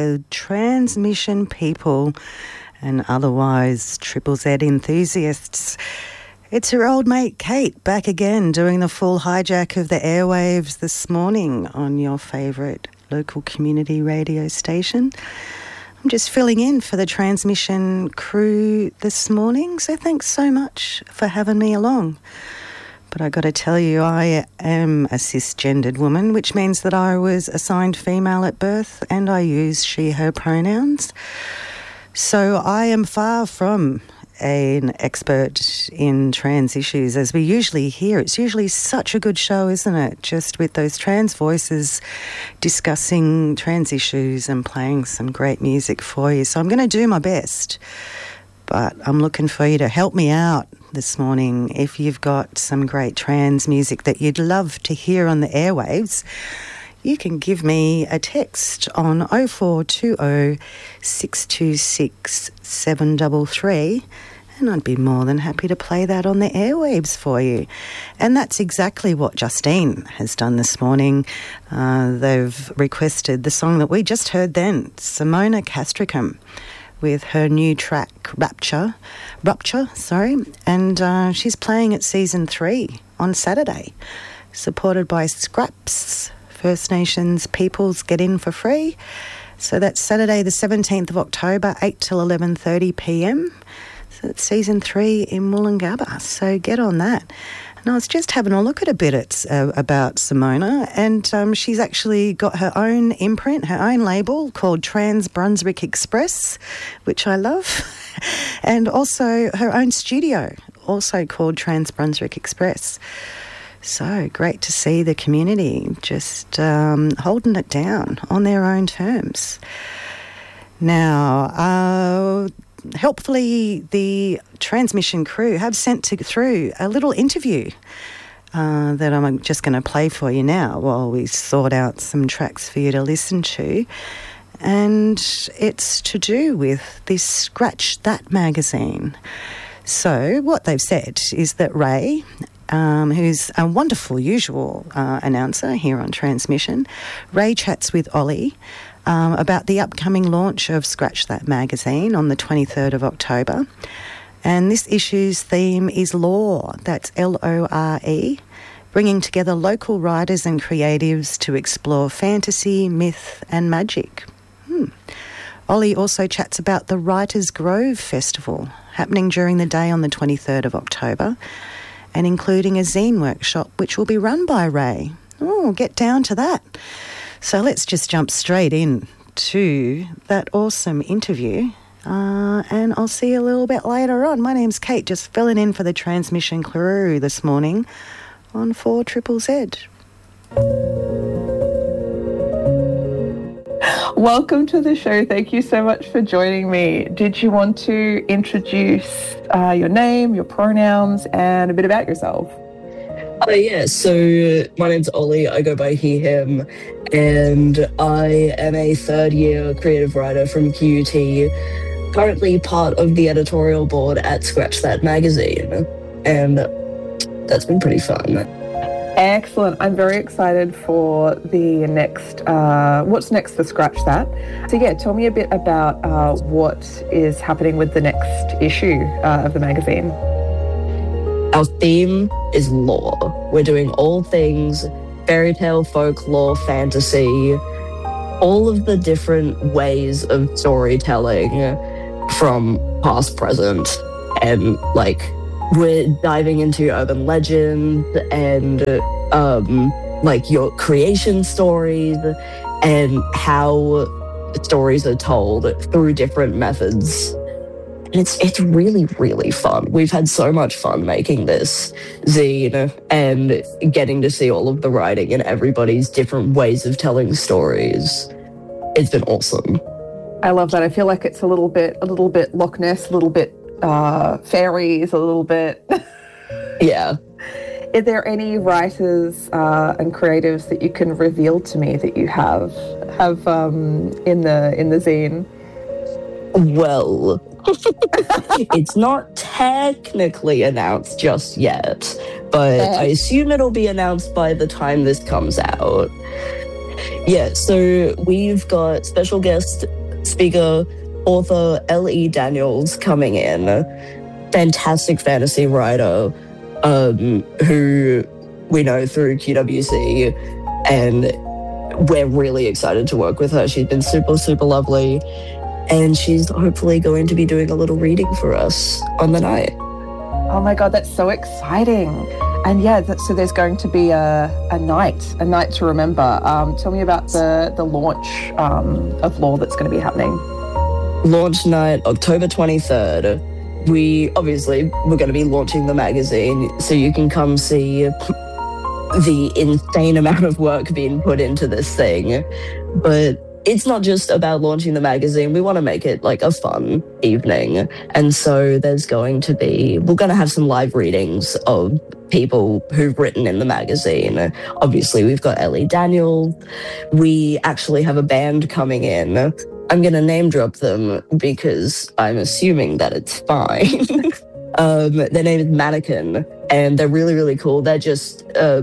the transmission people and otherwise Triple Z enthusiasts. It's your old mate Kate back again doing the full hijack of the airwaves this morning on your favourite local community radio station. I'm just filling in for the transmission crew this morning, so thanks so much for having me along. But I got to tell you, I am a cisgendered woman, which means that I was assigned female at birth and I use she, her pronouns. So I am far from an expert in trans issues, as we usually hear. It's usually such a good show, isn't it? Just with those trans voices discussing trans issues and playing some great music for you. So I'm going to do my best, but I'm looking for you to help me out this morning. If you've got some great trans music that you'd love to hear on the airwaves, you can give me a text on 0420 626 733 and I'd be more than happy to play that on the airwaves for you. And that's exactly what Justine has done this morning. They've requested the song that we just heard then, Simona Castricum, with her new track, Rupture, and she's playing at Season 3 on Saturday, supported by Scraps, First Nations peoples get in for free. So that's Saturday the 17th of October, 8 till 11:30pm. So it's Season 3 in Woolloongabba, so get on that. And I was just having a look at a bit about Simona, and she's actually got her own imprint, her own label called Trans Brunswick Express, which I love, and also her own studio, also called Trans Brunswick Express. So great to see the community just holding it down on their own terms. Now, helpfully, the transmission crew have sent through a little interview that I'm just going to play for you now while we sort out some tracks for you to listen to. And it's to do with this Scratch That magazine. So what they've said is that Ray, who's a wonderful usual announcer here on Transmission, Ray chats with Ollie about the upcoming launch of Scratch That magazine on the 23rd of October. And this issue's theme is Lore, that's Lore, bringing together local writers and creatives to explore fantasy, myth and magic. Ollie also chats about the Writers' Grove Festival happening during the day on the 23rd of October and including a zine workshop which will be run by Ray. Oh, get down to that. So let's just jump straight in to that awesome interview and I'll see you a little bit later on. My name's Kate, just filling in for the transmission crew this morning on 4ZZZ. Welcome to the show. Thank you so much for joining me. Did you want to introduce your name, your pronouns, and a bit about yourself? Yeah, so my name's Ollie. I go by he, him, and I am a third-year creative writer from QUT, currently part of the editorial board at Scratch That magazine, and that's been pretty fun. Excellent. I'm very excited for the next, what's next for Scratch That. So yeah, tell me a bit about what is happening with the next issue of the magazine. Our theme is lore. We're doing all things fairy tale, folklore, fantasy, all of the different ways of storytelling from past, present, and we're diving into urban legends and your creation stories and how stories are told through different methods. And it's really, really fun. We've had so much fun making this zine and getting to see all of the writing and everybody's different ways of telling stories. It's been awesome. I love that. I feel like it's a little bit Loch Ness, a little bit fairies, a little bit. Yeah. Are there any writers and creatives that you can reveal to me that you have in the zine? Well, it's not technically announced just yet, but I assume it'll be announced by the time this comes out. Yeah, so we've got special guest speaker, author L.E. Daniels coming in. Fantastic fantasy writer who we know through QWC, and we're really excited to work with her. She's been super, super lovely, and she's hopefully going to be doing a little reading for us on the night. Oh my God, that's so exciting. And yeah, so there's going to be a night to remember. Tell me about the launch of Lore that's going to be happening. Launch night, October 23rd. We're going to be launching the magazine, so you can come see the insane amount of work being put into this thing. But it's not just about launching the magazine. We want to make it like a fun evening. And so we're going to have some live readings of people who've written in the magazine. Obviously, we've got Ellie Daniels. We actually have a band coming in. I'm going to name drop them because I'm assuming that it's fine. Their name is Mannequin, and they're really, really cool. They're just,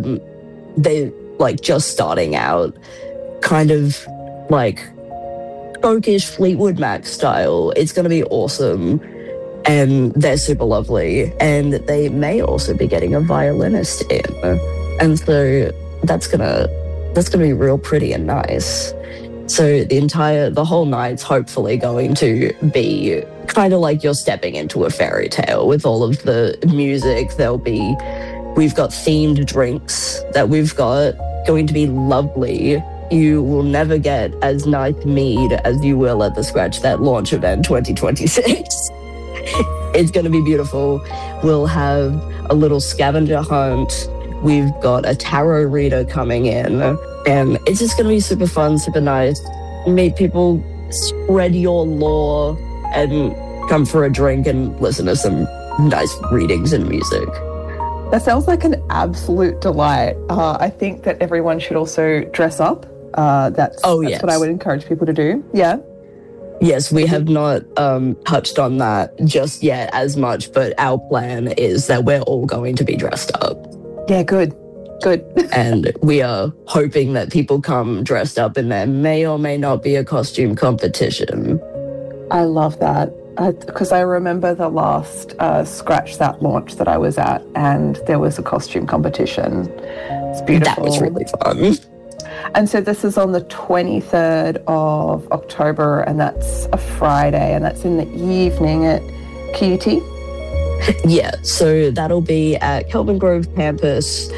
just starting out, kind of like folkish Fleetwood Mac style. It's going to be awesome, and they're super lovely, and they may also be getting a violinist in, and so that's gonna be real pretty and nice. So the whole night's hopefully going to be kind of like you're stepping into a fairy tale with all of the music. We've got themed drinks that we've got going to be lovely. You will never get as nice mead as you will at the Scratch That launch event 2026. It's going to be beautiful. We'll have a little scavenger hunt. We've got a tarot reader coming in, and it's just going to be super fun, super nice. Meet people, spread your lore, and come for a drink and listen to some nice readings and music. That sounds like an absolute delight. I think that everyone should also dress up. That's what I would encourage people to do. Yeah. Yes, we have not touched on that just yet as much, but our plan is that we're all going to be dressed up. Yeah, good. And we are hoping that people come dressed up, and there may or may not be a costume competition. I love that. Because I remember the last Scratch That launch that I was at, and there was a costume competition. It's beautiful. That was really fun. And so this is on the 23rd of October, and that's a Friday, and that's in the evening at QUT? Yeah, so that'll be at Kelvin Grove campus,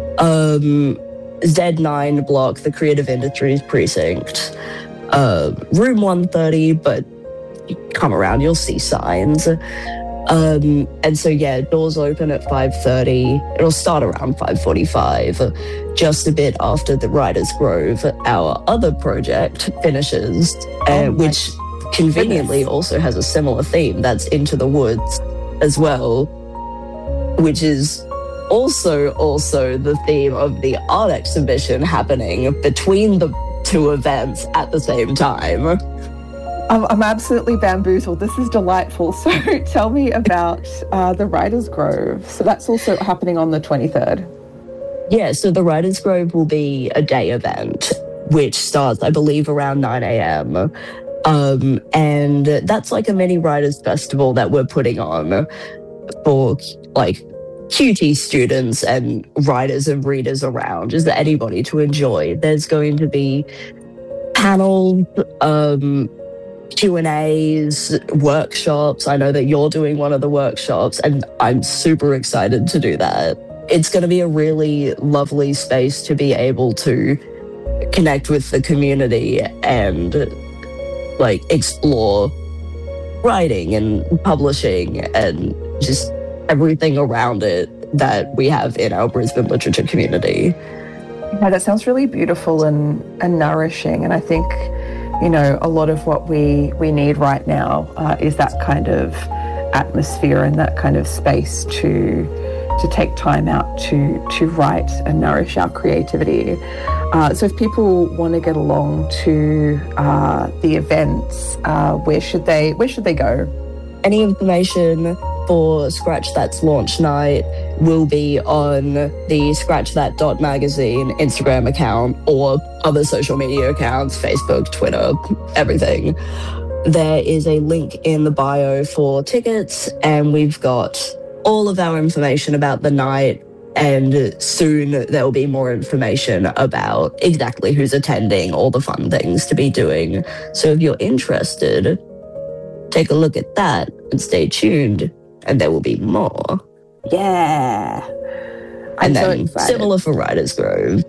Z9 block, the Creative Industries precinct, room 130, but you come around, you'll see signs. And so, yeah, doors open at 5:30. It'll start around 5:45, just a bit after the Writers' Grove, our other project, finishes, which conveniently also has a similar theme. That's Into the Woods as well, which is also the theme of the art exhibition happening between the two events at the same time. I'm absolutely bamboozled. This is delightful. So tell me about the Writers' Grove. So that's also happening on the 23rd. Yeah, so the Writers' Grove will be a day event, which starts, I believe, around 9 a.m. And that's like a mini writers festival that we're putting on for like QT students and writers and readers around, just anybody to enjoy. There's going to be panels, Q&As, workshops. I know that you're doing one of the workshops, and I'm super excited to do that. It's going to be a really lovely space to be able to connect with the community and like explore writing and publishing and just everything around it that we have in our Brisbane literature community. Yeah, that sounds really beautiful and nourishing, and I think, you know, a lot of what we need right now is that kind of atmosphere and that kind of space to take time out to write and nourish our creativity. So if people want to get along to the events, where should they go? Any information for Scratch That's launch night will be on the scratchthat.magazine Instagram account or other social media accounts, Facebook, Twitter, everything. there is a link in the bio for tickets, and we've got all of our information about the night, and soon there will be more information about exactly who's attending, all the fun things to be doing. So if you're interested, take a look at that and stay tuned, and there will be more. Yeah. I'm And so then excited. similar for Writers Grove.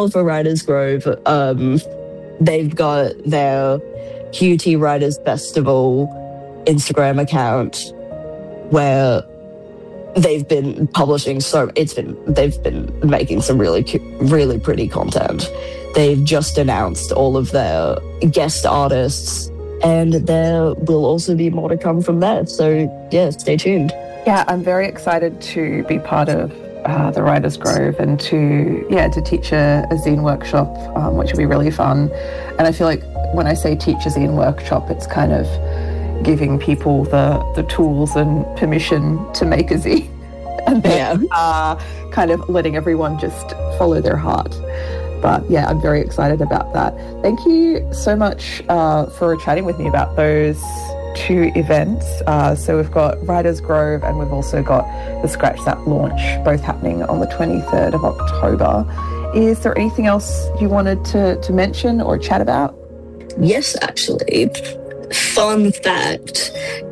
They've got their QT Writers Festival Instagram account where they've been publishing they've been making some really pretty content. They've just announced all of their guest artists, and there will also be more to come from there. So yeah, stay tuned. Yeah, I'm very excited to be part of the Writers Grove and to teach a zine workshop, which will be really fun. And I feel like when I say teach a zine workshop, it's kind of giving people the tools and permission to make a zine, and then kind of letting everyone just follow their heart. But yeah, I'm very excited about that. Thank you so much for chatting with me about those two events. So we've got Writers Grove and we've also got the Scratch That launch, both happening on the 23rd of October. Is there anything else you wanted to mention or chat about? Yes, actually. Fun fact,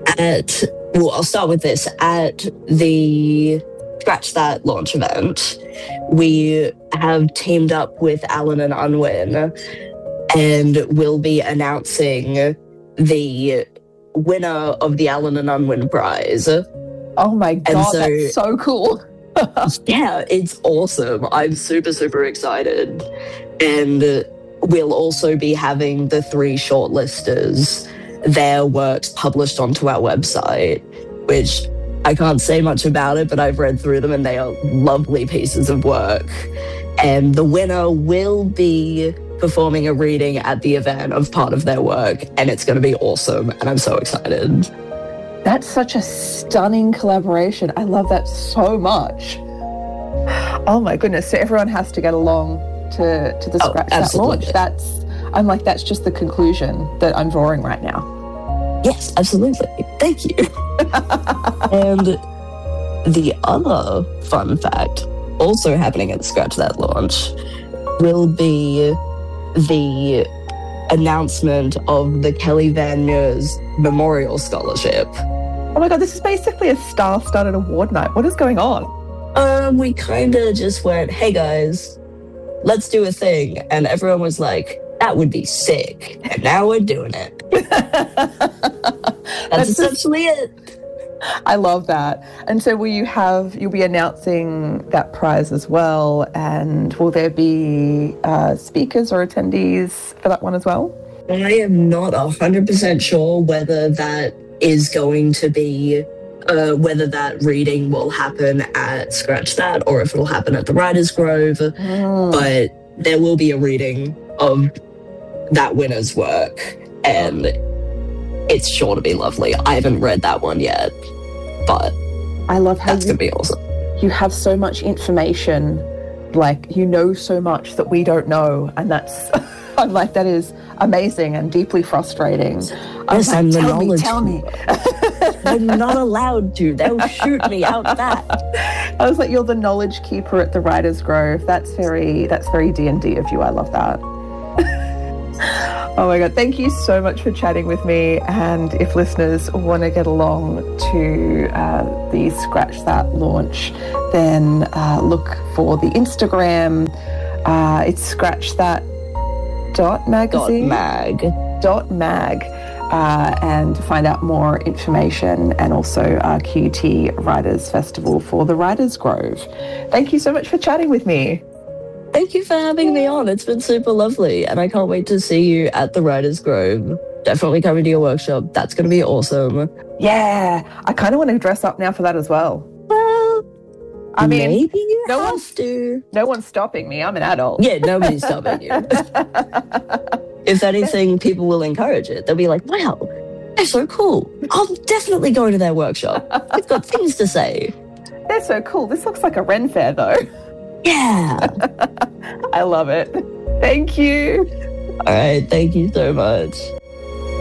I'll start with this. At the Scratch That launch event, we have teamed up with Allen and Unwin, and we'll be announcing the winner of the Allen and Unwin prize. Oh my God, that's so cool. Yeah, it's awesome. I'm super, super excited. And we'll also be having the 3 shortlisters, their works published onto our website, which I can't say much about it, but I've read through them and they are lovely pieces of work. And the winner will be performing a reading at the event of part of their work, and it's going to be awesome, and I'm so excited. That's such a stunning collaboration. I love that so much. Oh my goodness. So everyone has to get along to the Scratch That launch. That's just the conclusion that I'm drawing right now. Yes, absolutely. Thank you. And the other fun fact, also happening at the Scratch That launch, will be the announcement of the Kelly Van Meers Memorial Scholarship. Oh my God, this is basically a star-studded award night. What is going on? We kind of just went, hey guys, let's do a thing. And everyone was like, that would be sick. And now we're doing it. That's essentially it. I love that. And so you'll be announcing that prize as well, and will there be speakers or attendees for that one as well? I am not 100% sure whether that is going to be, whether that reading will happen at Scratch That or if it'll happen at the Writers Grove, but there will be a reading of that winner's work, and it's sure to be lovely. I haven't read that one yet, but I love how that's going to be awesome. You have so much information, like you know so much that we don't know, and that's I'm like, that is amazing and deeply frustrating. Yes, I'm the knowledge. Tell me. I'm not allowed to. They'll shoot me out back. I was like, you're the knowledge keeper at the Writers Grove. That's very D&D of you. I love that. Oh my God, thank you so much for chatting with me. And if listeners want to get along to the Scratch That launch, then look for the Instagram. It's scratchthat.magazine. .mag. And find out more information, and also QT Writers Festival for the Writers Grove. Thank you so much for chatting with me. Thank you for having me on. It's been super lovely, and I can't wait to see you at the Writers Grove. Definitely coming to your workshop. That's going to be awesome. Yeah, I kind of want to dress up now for that as well. Well, I mean, maybe you have to. No one's stopping me. I'm an adult. Yeah, nobody's stopping you. If anything, people will encourage it. They'll be like, wow, they're so cool. I'm definitely going to their workshop. They've got things to say. They're so cool. This looks like a Ren fair, though. Yeah. I love it. Thank you. All right. Thank you so much.